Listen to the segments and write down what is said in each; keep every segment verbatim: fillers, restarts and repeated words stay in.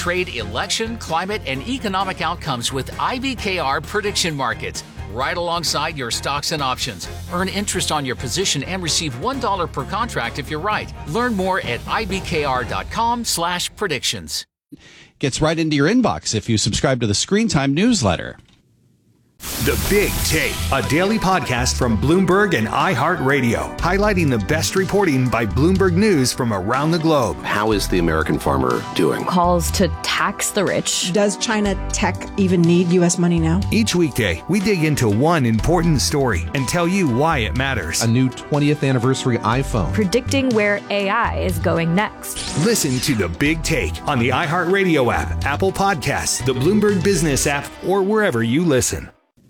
trade, election, climate, and economic outcomes with I B K R prediction markets, right alongside your stocks and options. Earn interest on your position and receive one dollar per contract if you're right. Learn more at ibkr.com slash predictions. Gets right into your inbox if you subscribe to the Screen Time newsletter. The Big Take, a daily podcast from Bloomberg and iHeartRadio, highlighting the best reporting by Bloomberg News from around the globe. How is the American farmer doing? Calls to tax the rich. Does China tech even need U S money now? Each weekday, we dig into one important story and tell you why it matters. A new twentieth anniversary iPhone. Predicting where A I is going next. Listen to The Big Take on the iHeartRadio app, Apple Podcasts, the Bloomberg Business app, or wherever you listen.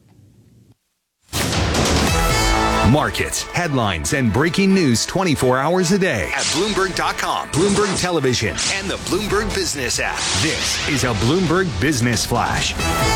Markets, headlines, and breaking news twenty-four hours a day at Bloomberg dot com, Bloomberg Television, and the Bloomberg Business app. This is a Bloomberg Business Flash.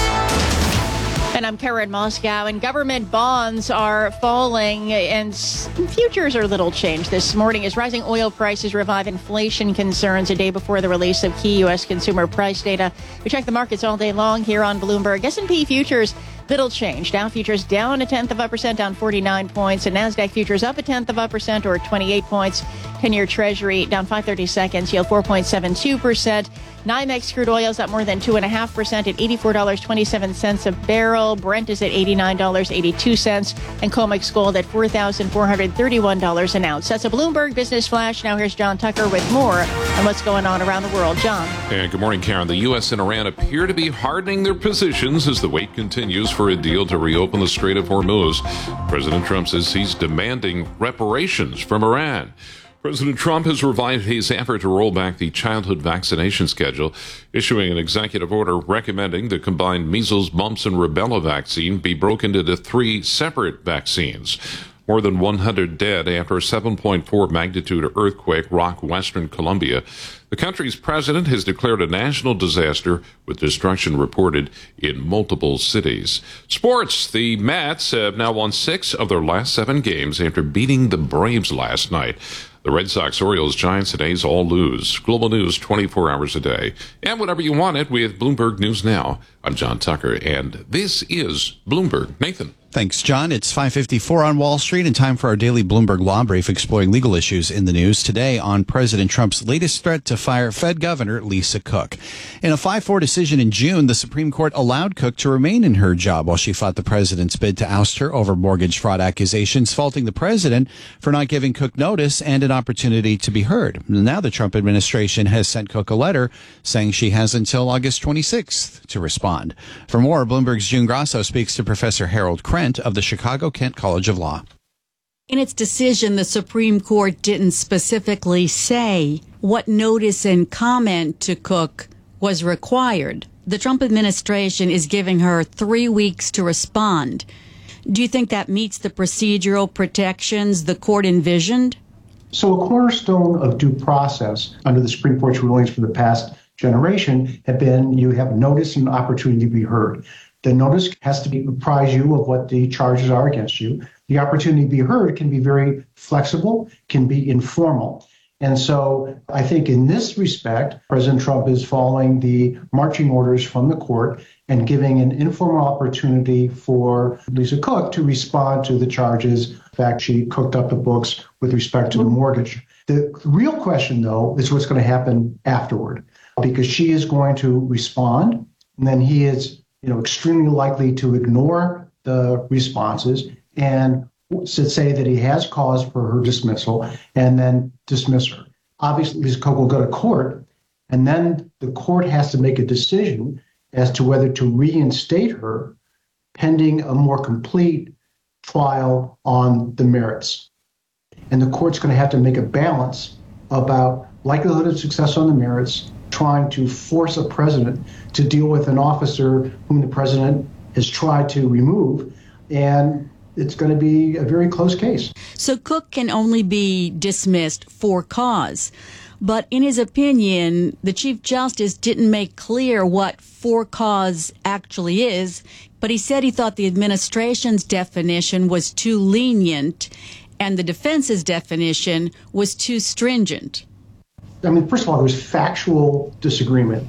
And I'm Karen Moscow, and government bonds are falling, and futures are little changed this morning as rising oil prices revive inflation concerns a day before the release of key U S consumer price data. We check the markets all day long here on Bloomberg. S and P futures, little change. Dow futures down a tenth of a percent, down forty-nine points, and NASDAQ futures up a tenth of a percent, or twenty-eight points. ten-year Treasury down five thirty-seconds, yield four point seven two percent. NYMEX crude oil is up more than two point five percent at eighty-four dollars and twenty-seven cents a barrel. Brent is at eighty-nine dollars and eighty-two cents, and COMEX gold at four thousand four hundred thirty-one dollars an ounce. That's a Bloomberg Business Flash. Now here's John Tucker with more on what's going on around the world. John. And good morning, Karen. The U S and Iran appear to be hardening their positions as the wait continues for a deal to reopen the Strait of Hormuz. President Trump says he's demanding reparations from Iran. President Trump has revived his effort to roll back the childhood vaccination schedule, issuing an executive order recommending the combined measles, mumps, and rubella vaccine be broken into three separate vaccines. More than one hundred dead after a seven point four magnitude earthquake rocked western Colombia. The country's president has declared a national disaster with destruction reported in multiple cities. Sports. The Mets have now won six of their last seven games after beating the Braves last night. The Red Sox, Orioles, Giants, and A's all lose. Global news twenty-four hours a day. And whenever you want it with Bloomberg News Now. I'm John Tucker, and this is Bloomberg. Nathan. Thanks, John. It's five fifty-four on Wall Street and time for our daily Bloomberg Law Brief exploring legal issues in the news today on President Trump's latest threat to fire Fed Governor Lisa Cook. In a five four decision in June, the Supreme Court allowed Cook to remain in her job while she fought the president's bid to oust her over mortgage fraud accusations, faulting the president for not giving Cook notice and an opportunity to be heard. Now the Trump administration has sent Cook a letter saying she has until August twenty-sixth to respond. For more, Bloomberg's June Grasso speaks to Professor Harold Krent of the Chicago-Kent College of Law. In its decision, the Supreme Court didn't specifically say what notice and comment to Cook was required. The Trump administration is giving her three weeks to respond. Do you think that meets the procedural protections the court envisioned? So a cornerstone of due process under the Supreme Court's rulings for the past generation have been you have notice and opportunity to be heard. The notice has to be apprise you of what the charges are against you. The opportunity to be heard can be very flexible, can be informal. And so I think in this respect, President Trump is following the marching orders from the court and giving an informal opportunity for Lisa Cook to respond to the charges. In fact, she cooked up the books with respect to the mortgage. The real question, though, is what's going to happen afterward, because she is going to respond, and then he is you know, extremely likely to ignore the responses and to say that he has cause for her dismissal and then dismiss her. Obviously, Lisa Cook will go to court, and then the court has to make a decision as to whether to reinstate her pending a more complete trial on the merits. And the court's going to have to make a balance about likelihood of success on the merits, trying to force a president to deal with an officer whom the president has tried to remove, and it's going to be a very close case. So Cook can only be dismissed for cause. But in his opinion, the Chief Justice didn't make clear what for cause actually is, but he said he thought the administration's definition was too lenient and the defense's definition was too stringent. I mean, first of all, there's factual disagreement